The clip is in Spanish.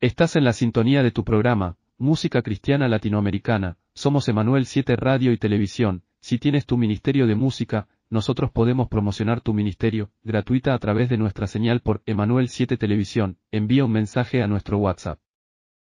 Estás en la sintonía de tu programa, Música Cristiana Latinoamericana. Somos Emanuel 7 Radio y Televisión. Si tienes tu ministerio de música, nosotros podemos promocionar tu ministerio, gratuita a través de nuestra señal por Emanuel 7 Televisión. Envía un mensaje a nuestro WhatsApp.